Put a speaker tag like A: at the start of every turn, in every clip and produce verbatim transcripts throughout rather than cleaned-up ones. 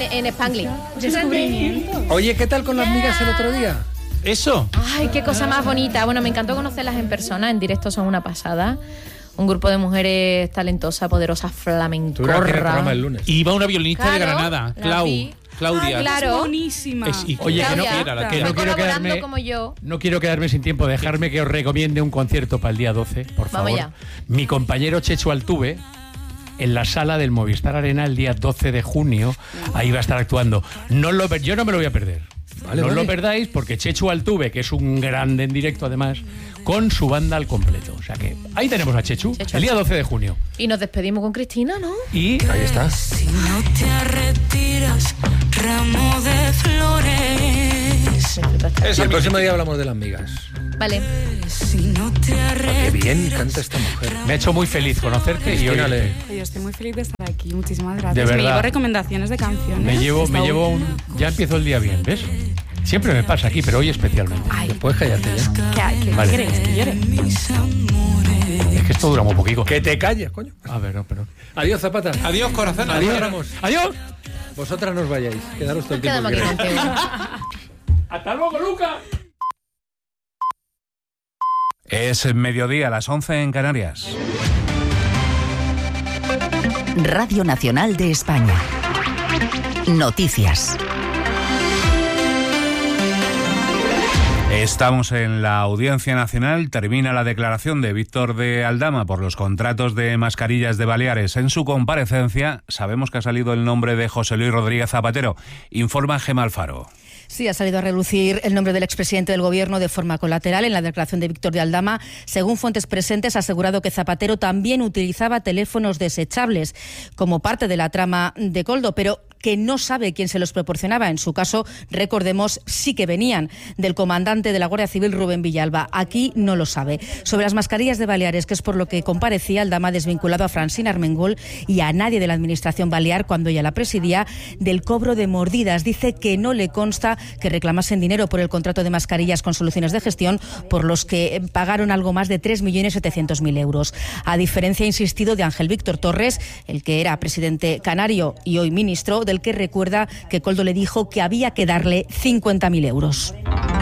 A: en Spanglish.
B: Descubrimiento. Oye, ¿qué tal con las migas el otro día?
C: ¿Eso?
A: Ay, qué cosa más bonita. Bueno, me encantó conocerlas en persona, en directo son una pasada. Un grupo de mujeres talentosas, poderosas, flamencorras.
B: el lunes.
C: Y va una violinista
A: Claro,
C: de Granada,
A: la
C: Clau.
A: vi.
C: Claudia.
A: Ah, claro.
D: Buenísima.
C: Es- y-
B: Oye, que no,
A: Claudia,
C: era la que
B: que
C: era.
B: no quiero
A: colaborando
B: quedarme,
A: como yo.
B: no quiero quedarme sin tiempo. Dejarme que os recomiende un concierto para el día doce, por favor.
A: Vamos ya.
B: Mi compañero Chechu Altuve, en la sala del Movistar Arena el día doce de junio, ahí va a estar actuando. No lo, yo no me lo voy a perder.
E: Vale,
B: no
E: vale.
B: lo perdáis porque Chechu Altuve, que es un grande en directo además, con su banda al completo. O sea que ahí tenemos a Chechu,
A: Chechu
B: el día doce de junio.
A: Y nos despedimos con Cristina, ¿no?
B: Y
E: Ahí está.
F: Si no te retiras, ramo de flores.
E: Y el próximo día hablamos de las migas.
A: Vale.
F: Si no te
E: Qué bien canta esta mujer.
B: me ha hecho muy feliz conocerte y
E: Cristina,
B: oírte.
E: le-
D: Yo estoy muy feliz de estar aquí. Muchísimas gracias.
B: De
D: Me
B: verdad.
D: llevo recomendaciones de canciones.
B: Me llevo, me
D: Está
B: llevo
D: muy-
B: un, ya empiezo el día bien, ¿ves? Siempre me pasa aquí, pero hoy especialmente.
D: Ay,
E: Después cállate ya.
D: ¿qué, qué
B: Vale.
D: queréis? ¿Que llore?
B: Es que esto dura muy poquito.
E: Que te calles, coño.
B: A ver, no, pero...
E: Adiós, Zapata.
C: Adiós, corazón.
E: Adiós, Ramos.
B: ¡Adiós!
E: Vosotras no os vayáis. Quedaros todo el tiempo
A: Quedamos
E: que
A: aquí
E: queráis.
A: contigo.
B: ¡Hasta luego, Luca!
G: Es mediodía, a las once en Canarias.
H: Radio Nacional de España. Noticias.
G: Estamos en la Audiencia Nacional. Termina la declaración de Víctor de Aldama por los contratos de mascarillas de Baleares. En su comparecencia sabemos que ha salido el nombre de José Luis Rodríguez Zapatero. Informa Gemma Alfaro.
I: Sí, ha salido a relucir el nombre del expresidente del Gobierno de forma colateral en la declaración de Víctor de Aldama. Según fuentes presentes, ha asegurado que Zapatero también utilizaba teléfonos desechables como parte de la trama de Koldo, pero que no sabe quién se los proporcionaba. En su caso, recordemos, sí que venían del comandante de la Guardia Civil, Rubén Villalba. Aquí no lo sabe. Sobre las mascarillas de Baleares, que es por lo que comparecía, Aldama ha desvinculado a Francina Armengol y a nadie de la Administración Balear, cuando ella la presidía, del cobro de mordidas. Dice que no le consta que reclamasen dinero por el contrato de mascarillas con soluciones de gestión, por los que pagaron algo más de tres millones setecientos mil euros. A diferencia, ha insistido, de Ángel Víctor Torres, el que era presidente canario y hoy ministro, del que recuerda que Koldo le dijo que había que darle cincuenta mil euros.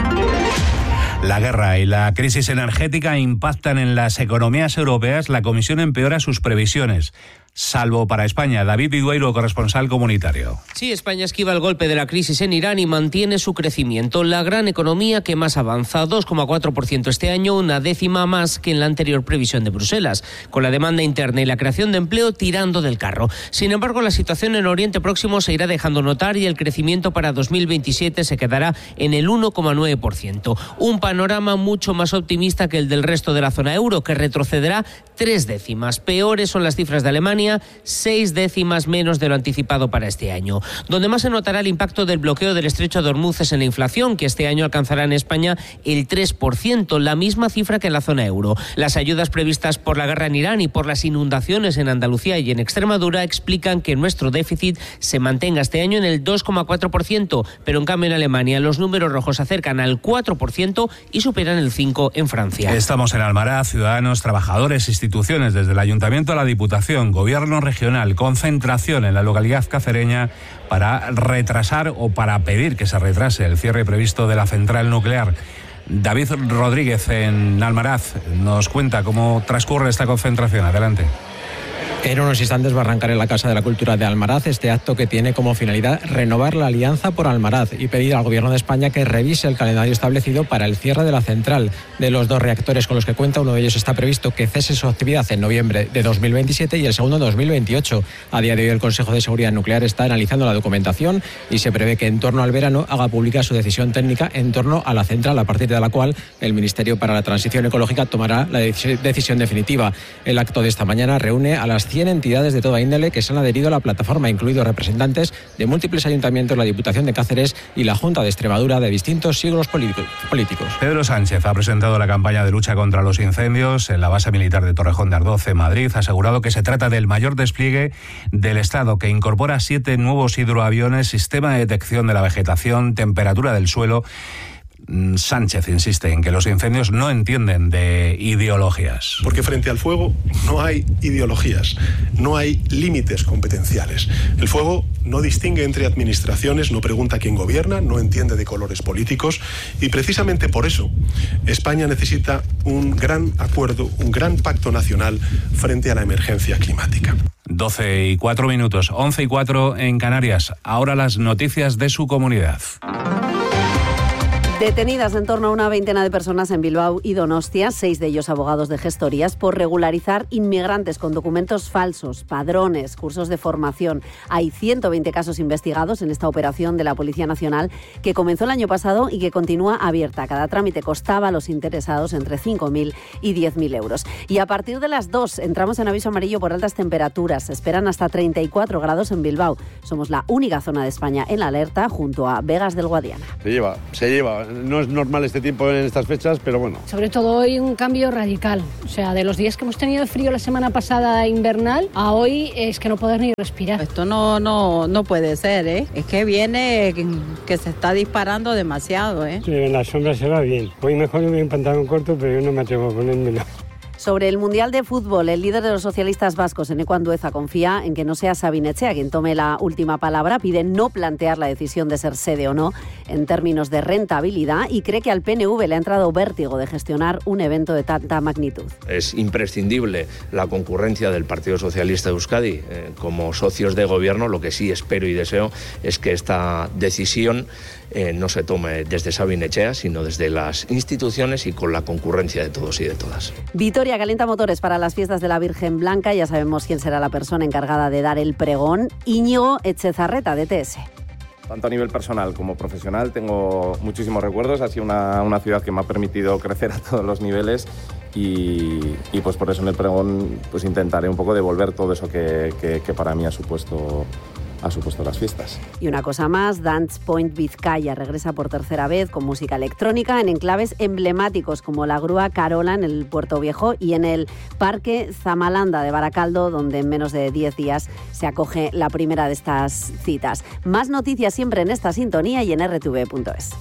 G: La guerra y la crisis energética impactan en las economías europeas. La Comisión empeora sus previsiones. Salvo para España. David Vidueiro, corresponsal comunitario.
J: Sí, España esquiva el golpe de la crisis en Irán y mantiene su crecimiento. La gran economía que más avanza, dos coma cuatro por ciento este año, una décima más que en la anterior previsión de Bruselas, con la demanda interna y la creación de empleo tirando del carro. Sin embargo, la situación en Oriente Próximo se irá dejando notar y el crecimiento para dos mil veintisiete se quedará en el uno coma nueve por ciento. Un panorama mucho más optimista que el del resto de la zona euro, que retrocederá tres décimas. Peores son las cifras de Alemania, seis décimas menos de lo anticipado para este año. Donde más se notará el impacto del bloqueo del estrecho de Hormuz es en la inflación, que este año alcanzará en España el tres por ciento, la misma cifra que en la zona euro. Las ayudas previstas por la guerra en Irán y por las inundaciones en Andalucía y en Extremadura explican que nuestro déficit se mantenga este año en el dos coma cuatro por ciento, pero en cambio en Alemania los números rojos se acercan al cuatro por ciento y superan el cinco por ciento en Francia.
G: Estamos en Almaraz, ciudadanos, trabajadores, instituciones, desde el Ayuntamiento a la Diputación, Gobierno regional, concentración en la localidad cacereña para retrasar o para pedir que se retrase el cierre previsto de la central nuclear. David Rodríguez en Almaraz nos cuenta cómo transcurre esta concentración. Adelante.
K: En unos instantes va a arrancar en la Casa de la Cultura de Almaraz este acto que tiene como finalidad renovar la Alianza por Almaraz y pedir al Gobierno de España que revise el calendario establecido para el cierre de la central. De los dos reactores con los que cuenta, uno de ellos está previsto que cese su actividad en noviembre de dos mil veintisiete y el segundo en dos mil veintiocho. A día de hoy el Consejo de Seguridad Nuclear está analizando la documentación y se prevé que en torno al verano haga pública su decisión técnica en torno a la central, a partir de la cual el Ministerio para la Transición Ecológica tomará la decisión definitiva. El acto de esta mañana reúne a las cien entidades de toda índole que se han adherido a la plataforma, incluidos representantes de múltiples ayuntamientos, la Diputación de Cáceres y la Junta de Extremadura de distintos siglos políticos.
G: Pedro Sánchez ha presentado la campaña de lucha contra los incendios en la base militar de Torrejón de Ardoz, en Madrid. Ha asegurado que se trata del mayor despliegue del Estado, que incorpora siete nuevos hidroaviones, sistema de detección de la vegetación, temperatura del suelo. Sánchez insiste en que los incendios no entienden de ideologías.
L: Porque frente al fuego no hay ideologías, no hay límites competenciales. El fuego
C: no distingue entre administraciones, no pregunta quién gobierna, no entiende de colores políticos y precisamente por eso España necesita un gran acuerdo, un gran pacto nacional frente a la emergencia climática.
G: doce y cuatro minutos, once y cuatro en Canarias. Ahora las noticias de su comunidad.
L: Detenidas en torno a una veintena de personas en Bilbao y Donostia, seis de ellos abogados de gestorías, por regularizar inmigrantes con documentos falsos, padrones, cursos de formación. Hay ciento veinte casos investigados en esta operación de la Policía Nacional que comenzó el año pasado y que continúa abierta. Cada trámite costaba a los interesados entre cinco mil y diez mil euros. Y a partir de las dos entramos en aviso amarillo por altas temperaturas. Se esperan hasta treinta y cuatro grados en Bilbao. Somos la única zona de España en la alerta junto a Vegas del Guadiana.
M: Se lleva, se lleva. No es normal este tiempo en estas fechas, pero bueno.
N: Sobre todo hoy un cambio radical. O sea, de los días que hemos tenido de frío la semana pasada invernal, a hoy es que no poder ni respirar.
O: Esto no, no, no puede ser, ¿eh? Es que viene que, que se está disparando demasiado, ¿eh?
P: Sí, en la sombra se va bien. Hoy mejor me voy en pantalón corto, pero yo no me atrevo a ponérmelo.
L: Sobre el Mundial de Fútbol, el líder de los socialistas vascos, Eneko Andueza, confía en que no sea Sabin Etxea quien tome la última palabra. Pide no plantear la decisión de ser sede o no en términos de rentabilidad y cree que al P N V le ha entrado vértigo de gestionar un evento de tanta magnitud.
Q: Es imprescindible la concurrencia del Partido Socialista de Euskadi eh, como socios de gobierno. Lo que sí espero y deseo es que esta decisión eh, no se tome desde Sabin Etxea, sino desde las instituciones y con la concurrencia de todos y de todas.
L: Vitoria calienta motores para las fiestas de la Virgen Blanca. Ya sabemos quién será la persona encargada de dar el pregón. Íñigo Echezarreta, de T S.
R: Tanto a nivel personal como profesional tengo muchísimos recuerdos. Ha sido una, una ciudad que me ha permitido crecer a todos los niveles y, y pues por eso en el pregón pues intentaré un poco devolver todo eso que, que, que para mí ha supuesto ha supuesto las fiestas.
L: Y una cosa más, Dance Point Vizcaya regresa por tercera vez con música electrónica en enclaves emblemáticos como la Grúa Carola en el Puerto Viejo y en el Parque Zamalanda de Baracaldo, donde en menos de diez días se acoge la primera de estas citas. Más noticias siempre en esta sintonía y en erre te ve punto es.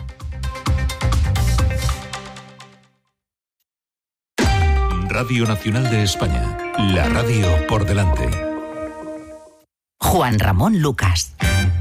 S: Radio Nacional de España, la radio por delante.
H: Juan Ramón Lucas.